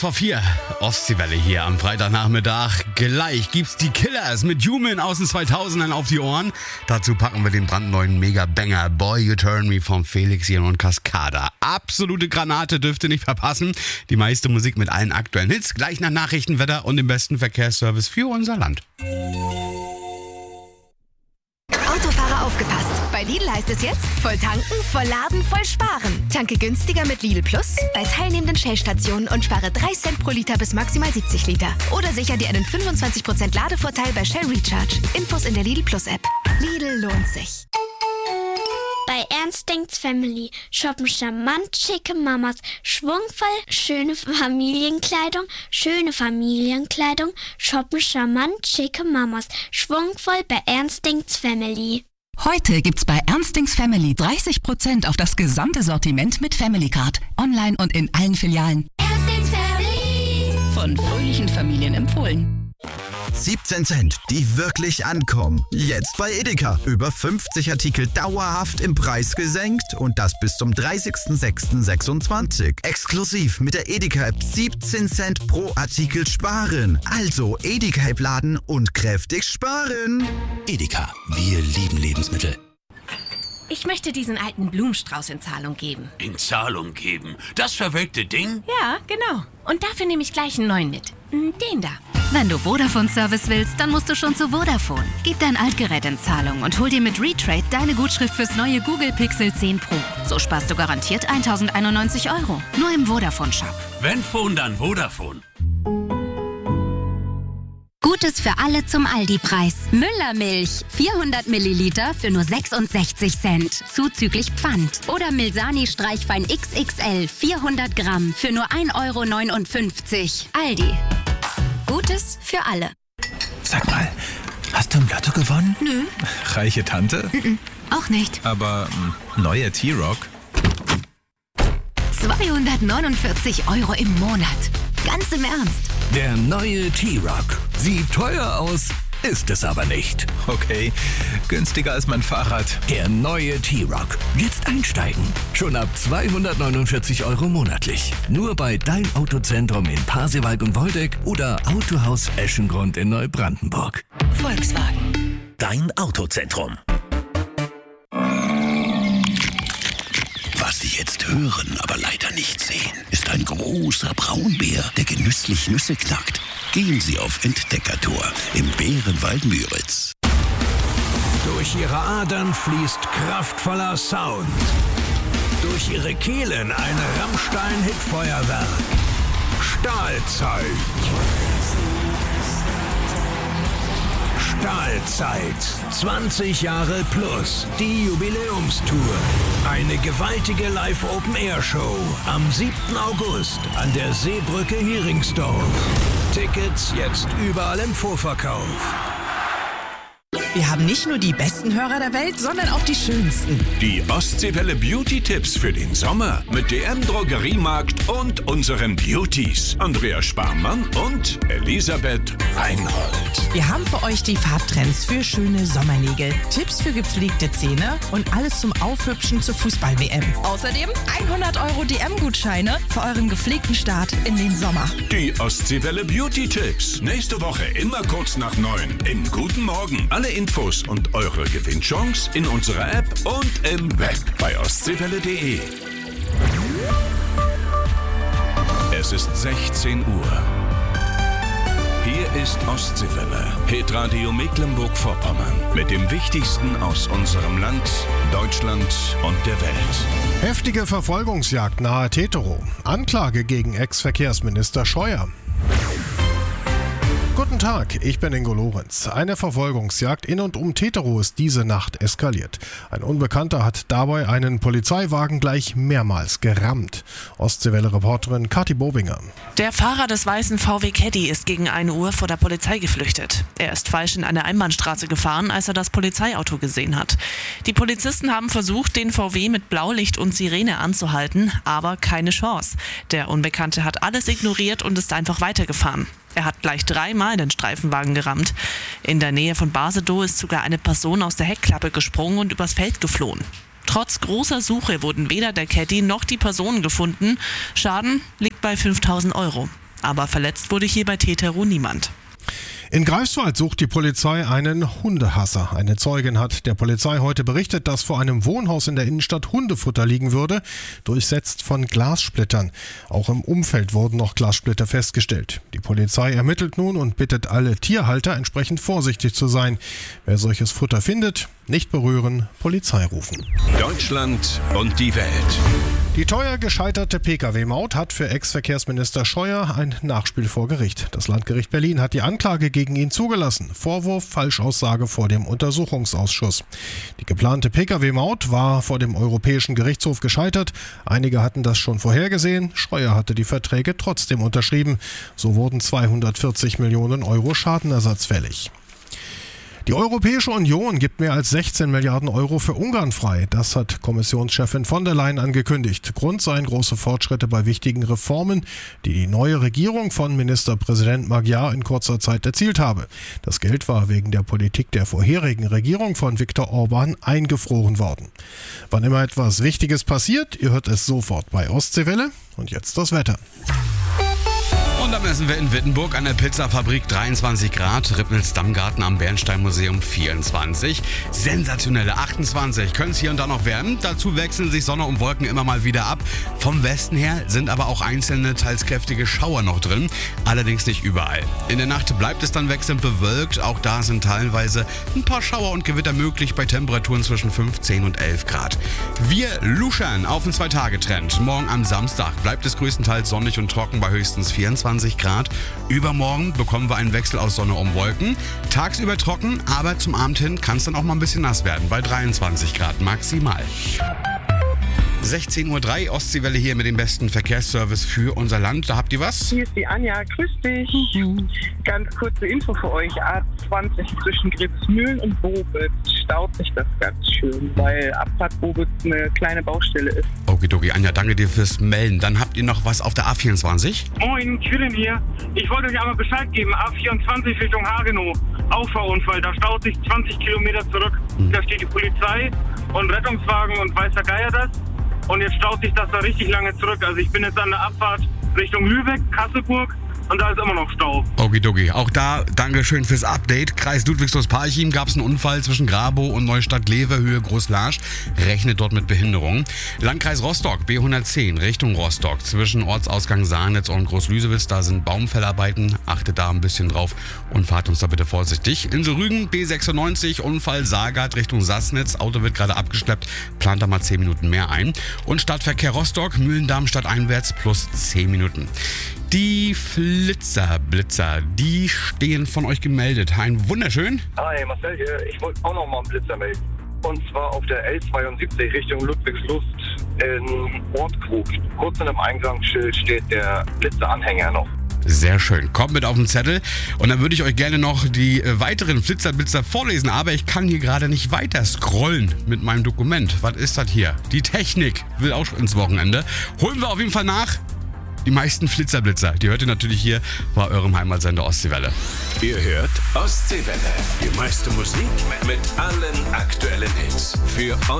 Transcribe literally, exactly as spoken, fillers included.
Vor vier, Ostseewelle hier am Freitagnachmittag. Gleich gibt's die Killers mit Human aus den zweitausendern auf die Ohren. Dazu packen wir den brandneuen Mega-Banger Boy You Turn Me von Felix Jen und Cascada. Absolute Granate, dürft ihr nicht verpassen. Die meiste Musik mit allen aktuellen Hits. Gleich nach Nachrichten, Wetter und dem besten Verkehrsservice für unser Land. Autofahrer aufgepasst. Bei Lidl heißt es jetzt, voll tanken, voll laden, voll sparen. Tanke günstiger mit Lidl Plus bei teilnehmenden Shell-Stationen und spare drei Cent pro Liter bis maximal siebzig Liter. Oder sicher dir einen fünfundzwanzig Prozent Ladevorteil bei Shell Recharge. Infos in der Lidl Plus App. Lidl lohnt sich. Bei Ernst denkt's Family shoppen charmant schicke Mamas, schwungvoll schöne Familienkleidung, schöne Familienkleidung, shoppen charmant schicke Mamas, schwungvoll bei Ernst denkt's Family. Heute gibt's bei Ernst denkt's Family dreißig Prozent auf das gesamte Sortiment mit Family Card. Online und in allen Filialen. Ernst denkt's Family. Von fröhlichen Familien empfohlen. siebzehn Cent, die wirklich ankommen. Jetzt bei Edeka. Über fünfzig Artikel dauerhaft im Preis gesenkt und das bis zum dreißigsten sechsten sechsundzwanzig. Exklusiv mit der Edeka-App siebzehn Cent pro Artikel sparen. Also Edeka-App laden und kräftig sparen. Edeka, wir lieben Lebensmittel. Ich möchte diesen alten Blumenstrauß in Zahlung geben. In Zahlung geben? Das verwelkte Ding? Ja, genau. Und dafür nehme ich gleich einen neuen mit. Den da. Wenn du Vodafone-Service willst, dann musst du schon zu Vodafone. Gib dein Altgerät in Zahlung und hol dir mit Retrade deine Gutschrift fürs neue Google Pixel zehn Pro. So sparst du garantiert tausendeinundneunzig Euro. Nur im Vodafone-Shop. Wenn Phone, dann Vodafone. Gutes für alle zum Aldi-Preis. Müllermilch. vierhundert Milliliter für nur sechsundsechzig Cent. Zuzüglich Pfand. Oder Milsani Streichwein X X L. vierhundert Gramm für nur ein Euro neunundfünfzig. Aldi. Gutes für alle. Sag mal, hast du im Lotto gewonnen? Nö. Reiche Tante? Mm-mm, auch nicht. Aber m, neuer T-Rock? zweihundertneunundvierzig Euro im Monat. Ganz im Ernst. Der neue T-Rock. Sieht teuer aus, ist es aber nicht. Okay, günstiger als mein Fahrrad. Der neue T-Rock. Jetzt einsteigen. Schon ab zweihundertneunundvierzig Euro monatlich. Nur bei Dein Autozentrum in Pasewalk und Woldeck oder Autohaus Eschengrund in Neubrandenburg. Volkswagen. Dein Autozentrum. Was Sie jetzt hören, aber leider nicht sehen, ist ein großer Braunbär, der genüsslich Nüsse knackt. Gehen Sie auf Entdeckertour im Bärenwald Müritz. Durch Ihre Adern fließt kraftvoller Sound. Durch Ihre Kehlen ein Rammstein-Hitfeuerwerk. Stahlzeit. Stahlzeit. zwanzig Jahre plus. Die Jubiläumstour. Eine gewaltige Live-Open-Air-Show am siebten August an der Seebrücke Heringsdorf. Tickets jetzt überall im Vorverkauf. Wir haben nicht nur die besten Hörer der Welt, sondern auch die schönsten. Die Ostseewelle Beauty-Tipps für den Sommer mit D M Drogeriemarkt und unseren Beauties. Andrea Sparmann und Elisabeth Reinhold. Wir haben für euch die Farbtrends für schöne Sommernägel, Tipps für gepflegte Zähne und alles zum Aufhübschen zur Fußball-W M. Außerdem hundert Euro D M-Gutscheine für euren gepflegten Start in den Sommer. Die Ostseewelle Beauty-Tipps. Nächste Woche immer kurz nach neun. Im Guten Morgen. Alle Infos und eure Gewinnchance in unserer App und im Web bei ostseewelle punkt de. Es ist sechzehn Uhr. Hier ist Ostseewelle, Hitradio Mecklenburg-Vorpommern mit dem Wichtigsten aus unserem Land, Deutschland und der Welt. Heftige Verfolgungsjagd nahe Teterow. Anklage gegen Ex-Verkehrsminister Scheuer. Guten Tag, ich bin Ingo Lorenz. Eine Verfolgungsjagd in und um Teterow ist diese Nacht eskaliert. Ein Unbekannter hat dabei einen Polizeiwagen gleich mehrmals gerammt. Ostseewelle-Reporterin Kathi Bobinger. Der Fahrer des weißen V W Caddy ist gegen eine Uhr vor der Polizei geflüchtet. Er ist falsch in eine Einbahnstraße gefahren, als er das Polizeiauto gesehen hat. Die Polizisten haben versucht, den V W mit Blaulicht und Sirene anzuhalten, aber keine Chance. Der Unbekannte hat alles ignoriert und ist einfach weitergefahren. Er hat gleich dreimal den Streifenwagen gerammt. In der Nähe von Basedow ist sogar eine Person aus der Heckklappe gesprungen und übers Feld geflohen. Trotz großer Suche wurden weder der Caddy noch die Person gefunden. Schaden liegt bei fünftausend Euro. Aber verletzt wurde hier bei Tetero niemand. In Greifswald sucht die Polizei einen Hundehasser. Eine Zeugin hat der Polizei heute berichtet, dass vor einem Wohnhaus in der Innenstadt Hundefutter liegen würde, durchsetzt von Glassplittern. Auch im Umfeld wurden noch Glassplitter festgestellt. Die Polizei ermittelt nun und bittet alle Tierhalter, entsprechend vorsichtig zu sein. Wer solches Futter findet, nicht berühren, Polizei rufen. Deutschland und die Welt. Die teuer gescheiterte Pkw-Maut hat für Ex-Verkehrsminister Scheuer ein Nachspiel vor Gericht. Das Landgericht Berlin hat die Anklage gegen ihn zugelassen. Vorwurf Falschaussage vor dem Untersuchungsausschuss. Die geplante Pkw-Maut war vor dem Europäischen Gerichtshof gescheitert. Einige hatten das schon vorhergesehen. Scheuer hatte die Verträge trotzdem unterschrieben. So wurden zweihundertvierzig Millionen Euro Schadenersatz fällig. Die Europäische Union gibt mehr als sechzehn Milliarden Euro für Ungarn frei. Das hat Kommissionschefin von der Leyen angekündigt. Grund seien große Fortschritte bei wichtigen Reformen, die die neue Regierung von Ministerpräsident Magyar in kurzer Zeit erzielt habe. Das Geld war wegen der Politik der vorherigen Regierung von Viktor Orban eingefroren worden. Wann immer etwas Wichtiges passiert, ihr hört es sofort bei Ostseewelle. Und jetzt das Wetter. Und dann messen wir in Wittenburg an der Pizzafabrik dreiundzwanzig Grad, Rippnitz Dammgarten am Bernstein-Museum vierundzwanzig, sensationelle achtundzwanzig. Können es hier und da noch werden. Dazu wechseln sich Sonne und Wolken immer mal wieder ab. Vom Westen her sind aber auch einzelne, teils kräftige Schauer noch drin, allerdings nicht überall. In der Nacht bleibt es dann wechselnd bewölkt. Auch da sind teilweise ein paar Schauer und Gewitter möglich bei Temperaturen zwischen fünfzehn und elf Grad. Wir luschern auf den Zwei-Tage-Trend. Morgen am Samstag bleibt es größtenteils sonnig und trocken bei höchstens vierundzwanzig Grad. Übermorgen bekommen wir einen Wechsel aus Sonne und Wolken. Tagsüber trocken, aber zum Abend hin kann es dann auch mal ein bisschen nass werden, bei dreiundzwanzig Grad maximal. sechzehn Uhr drei, Ostseewelle hier mit dem besten Verkehrsservice für unser Land. Da habt ihr was? Hier ist die Anja, grüß dich. Mhm. Ganz kurze Info für euch. A zwanzig zwischen Gritzmühlen und Bobitz staut sich das ganz schön, weil Abfahrt Bobitz eine kleine Baustelle ist. Okidoki, Anja, danke dir fürs Melden. Dann habt ihr noch was auf der A vierundzwanzig? Moin, Quillen hier. Ich wollte euch aber Bescheid geben. A vierundzwanzig Richtung Hagenow. Auffahrunfall, da staut sich zwanzig Kilometer zurück. Mhm. Da steht die Polizei und Rettungswagen und weiß der Geier das. Und jetzt staut sich das da richtig lange zurück. Also ich bin jetzt an der Abfahrt Richtung Lübeck, Kasselburg und da ist immer noch Stau. Okidoki. Auch da Dankeschön fürs Update. Kreis Ludwigslust-Parchim gab es einen Unfall zwischen Grabow und Neustadt-Lewe, Höhe Großlarsch. Rechnet dort mit Behinderung. Landkreis Rostock, B hundertzehn, Richtung Rostock. Zwischen Ortsausgang Sahnitz und Groß-Lüsewitz, da sind Baumfellarbeiten. Achtet da ein bisschen drauf und fahrt uns da bitte vorsichtig. Insel Rügen, B sechsundneunzig, Unfall Saargard Richtung Sassnitz. Auto wird gerade abgeschleppt, plant da mal zehn Minuten mehr ein. Und Stadtverkehr Rostock, Mühlendamm stadteinwärts plus zehn Minuten. Die Flitzerblitzer, die stehen von euch gemeldet. Ein wunderschön. Hi, Marcel hier. Ich wollte auch noch mal einen Blitzer melden. Und zwar auf der L zweiundsiebzig Richtung Ludwigslust in Ortkrug. Kurz in einem Eingangsschild steht der Blitzeranhänger noch. Sehr schön. Kommt mit auf den Zettel. Und dann würde ich euch gerne noch die äh, weiteren Flitzerblitzer vorlesen. Aber ich kann hier gerade nicht weiter scrollen mit meinem Dokument. Was ist das hier? Die Technik will auch ins Wochenende. Holen wir auf jeden Fall nach. Die meisten Flitzerblitzer, die hört ihr natürlich hier bei eurem Heimatsender Ostseewelle. Ihr hört Ostseewelle. Die meiste Musik mit allen aktuellen Hits. Für